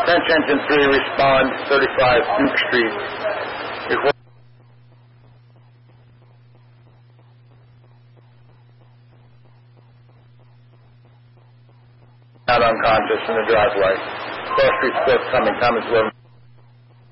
French Engine 3, respond, 35 Duke Street. Report. Out unconscious in the driveway. Cross Street, 4th coming, Thomas 11.